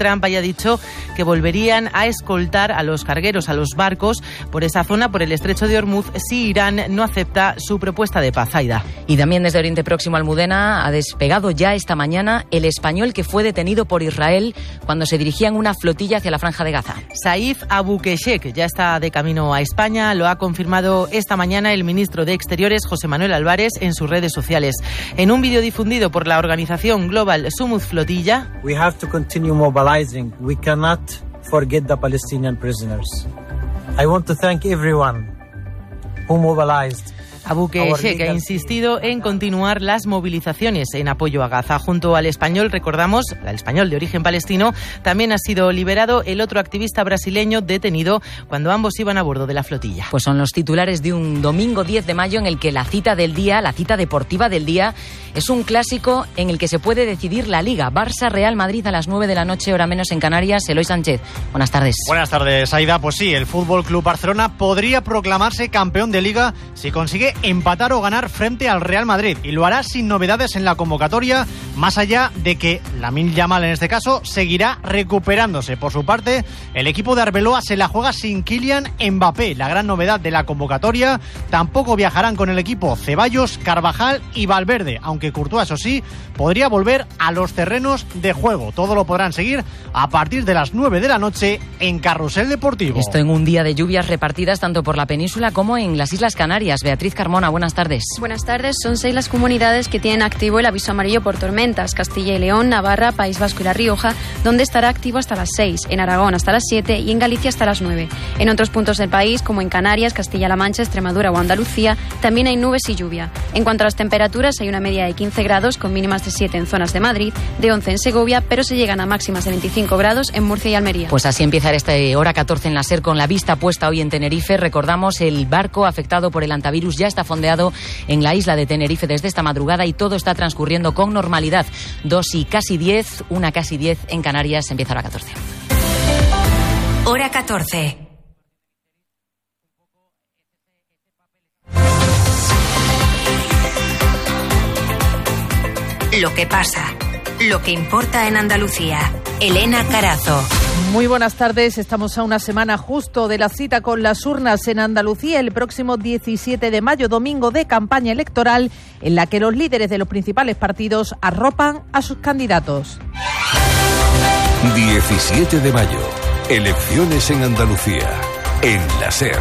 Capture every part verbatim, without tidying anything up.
Trump haya dicho que volverían a escoltar a los cargueros, a los barcos, por esa zona, por el estrecho de Ormuz, si Irán no acepta su propuesta de paz. Aida. Y también desde Oriente Próximo, Almudena, ha despegado ya esta mañana el español que fue detenido por Israel cuando se dirigía en una flotilla hacia la Franja de Gaza. Saif Abukeshek ya está de camino a España, lo ha confirmado esta mañana el ministro de Exteriores, José Manuel Álvarez, en sus redes sociales. En un vídeo difundido por la organización Global Sumud Flotilla, We have to continue mobilizing. We cannot forget the Palestinian prisoners. I want to thank everyone who mobilized. Abukeshek ha insistido en continuar las movilizaciones en apoyo a Gaza. Junto al español, recordamos, al español de origen palestino, también ha sido liberado el otro activista brasileño detenido cuando ambos iban a bordo de la flotilla. Pues son los titulares de un domingo diez de mayo en el que la cita del día, la cita deportiva del día, es un clásico en el que se puede decidir la Liga. Barça-Real Madrid a las nueve de la noche, hora menos en Canarias. Eloy Sánchez, buenas tardes. Buenas tardes, Aida. Pues sí, el Fútbol Club Barcelona podría proclamarse campeón de Liga si consigue empatar o ganar frente al Real Madrid, y lo hará sin novedades en la convocatoria, más allá de que Lamine Yamal, en este caso, seguirá recuperándose. Por su parte, el equipo de Arbeloa se la juega sin Kylian Mbappé, la gran novedad de la convocatoria. Tampoco viajarán con el equipo Ceballos, Carvajal y Valverde, aunque Courtois, eso sí, podría volver a los terrenos de juego. Todo lo podrán seguir a partir de las nueve de la noche en Carrusel Deportivo. Esto en un día de lluvias repartidas tanto por la península como en las Islas Canarias. Beatriz Carmona, buenas tardes. Buenas tardes. Son seis las comunidades que tienen activo el aviso amarillo por tormentas: Castilla y León, Navarra, País Vasco y La Rioja, donde estará activo hasta las seis, en Aragón hasta las siete y en Galicia hasta las nueve. En otros puntos del país, como en Canarias, Castilla-La Mancha, Extremadura o Andalucía, también hay nubes y lluvia. En cuanto a las temperaturas, hay una media de quince grados, con mínimas de siete en zonas de Madrid, de once en Segovia, pero se llegan a máximas de veinticinco grados en Murcia y Almería. Pues así empieza esta hora catorce en la SER, con la vista puesta hoy en Tenerife. Recordamos, el barco afectado por el antivirus ya está fondeado en la isla de Tenerife desde esta madrugada y todo está transcurriendo con normalidad. Dos y casi diez, una casi diez en Canarias. Empieza hora catorce. Hora catorce. Lo que pasa, lo que importa en Andalucía. Elena Carazo. Muy buenas tardes. Estamos a una semana justo de la cita con las urnas en Andalucía el próximo diecisiete de mayo, domingo de campaña electoral, en la que los líderes de los principales partidos arropan a sus candidatos. diecisiete de mayo. Elecciones en Andalucía. En la SER.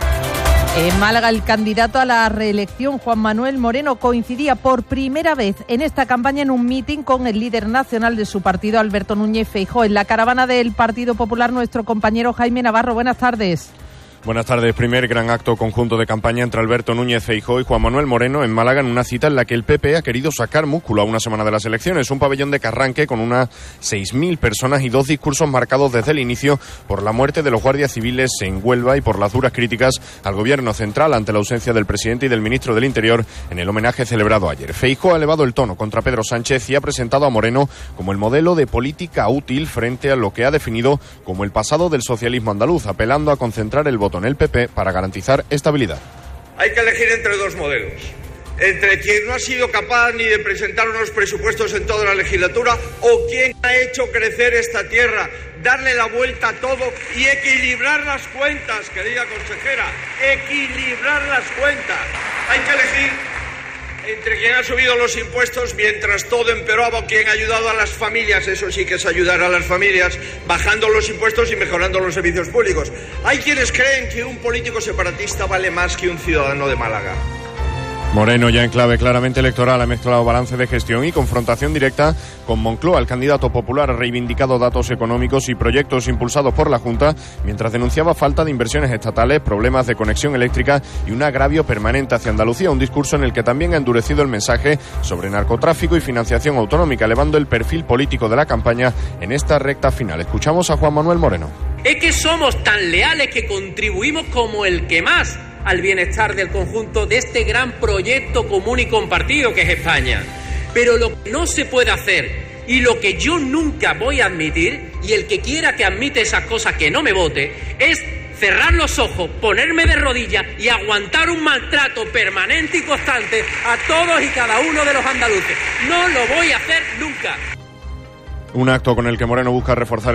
En Málaga, el candidato a la reelección, Juan Manuel Moreno, coincidía por primera vez en esta campaña en un mitin con el líder nacional de su partido, Alberto Núñez Feijóo. En la caravana del Partido Popular, nuestro compañero Jaime Navarro. Buenas tardes. Buenas tardes. Primer gran acto conjunto de campaña entre Alberto Núñez Feijóo y Juan Manuel Moreno en Málaga, en una cita en la que el P P ha querido sacar músculo a una semana de las elecciones. Un pabellón de Carranque con unas seis mil personas y dos discursos marcados desde el inicio por la muerte de los guardias civiles en Huelva y por las duras críticas al gobierno central ante la ausencia del presidente y del ministro del Interior en el homenaje celebrado ayer. Feijóo ha elevado el tono contra Pedro Sánchez y ha presentado a Moreno como el modelo de política útil frente a lo que ha definido como el pasado del socialismo andaluz, apelando a concentrar el voto en el P P para garantizar estabilidad. Hay que elegir entre dos modelos. Entre quien no ha sido capaz ni de presentar unos presupuestos en toda la legislatura o quien ha hecho crecer esta tierra, darle la vuelta a todo y equilibrar las cuentas, querida consejera, equilibrar las cuentas. Hay que elegir entre quien ha subido los impuestos mientras todo empeoraba o quien ha ayudado a las familias, eso sí que es ayudar a las familias, bajando los impuestos y mejorando los servicios públicos. Hay quienes creen que un político separatista vale más que un ciudadano de Málaga. Moreno, ya en clave claramente electoral, ha mezclado balance de gestión y confrontación directa con Moncloa. El candidato popular ha reivindicado datos económicos y proyectos impulsados por la Junta, mientras denunciaba falta de inversiones estatales, problemas de conexión eléctrica y un agravio permanente hacia Andalucía. Un discurso en el que también ha endurecido el mensaje sobre narcotráfico y financiación autonómica, elevando el perfil político de la campaña en esta recta final. Escuchamos a Juan Manuel Moreno. Es que somos tan leales que contribuimos como el que más al bienestar del conjunto de este gran proyecto común y compartido que es España. Pero lo que no se puede hacer y lo que yo nunca voy a admitir, y el que quiera que admite esas cosas que no me vote, es cerrar los ojos, ponerme de rodillas y aguantar un maltrato permanente y constante a todos y cada uno de los andaluces. No lo voy a hacer nunca. Un acto con el que Moreno busca reforzar